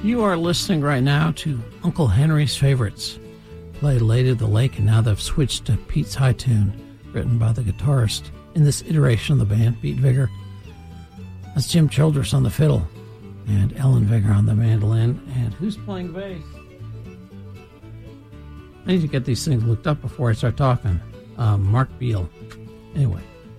You are listening right now to Uncle Henry's Favorites, played Lady of the Lake, and now they've switched to Pete's High Tune, written by the guitarist in this iteration of the band, Pete Vigor. That's Jim Childress on the fiddle, and Ellen Vigor on the mandolin. And who's playing bass? I need to get these things looked up before I start talking. Mark Beal. Anyway.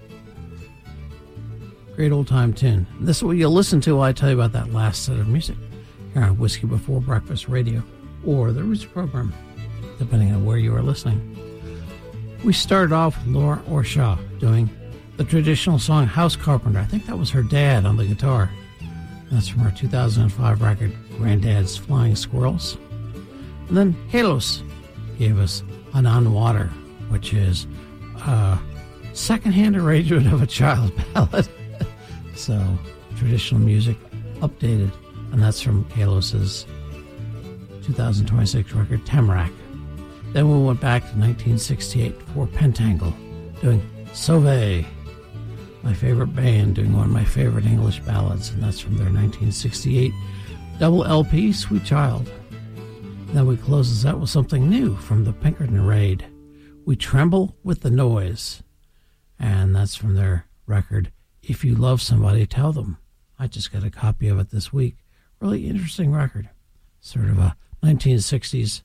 Great old time tune. This is what you'll listen to while I tell you about that last set of music here on Whiskey Before Breakfast Radio or the Roots program, depending on where you are listening. We started off with Laura Orshaw doing the traditional song House Carpenter. I think that was her dad on the guitar. That's from her 2005 record, Granddad's Flying Squirrels. And then Kalos gave us Anan Water, which is a secondhand arrangement of a child ballad. So, traditional music updated, and that's from Kalos's 2026 record, Tamarack. Then we went back to 1968 for Pentangle, doing Sauve, my favorite band, doing one of my favorite English ballads, and that's from their 1968 double LP, Sweet Child. And then we close this out with something new from the Pinkerton Raid, We Tremble with the Noise, and that's from their record, If You Love Somebody, Tell Them. I just got a copy of it this week. Really interesting record. Sort of a 1960s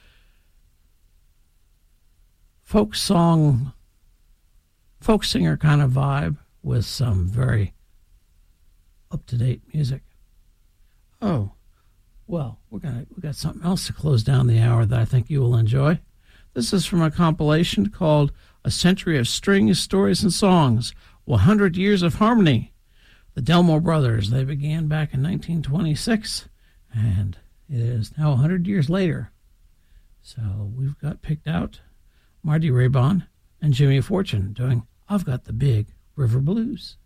folk song, folk singer kind of vibe with some very up-to-date music. Oh, well, we got something else to close down the hour that I think you will enjoy. This is from a compilation called A Century of Strings, Stories, and Songs, 100 Years of Harmony. The Delmore Brothers, they began back in 1926, and it is now 100 years later. So we've got picked out Marty Raybon and Jimmy Fortune doing I've Got the Big River Blues.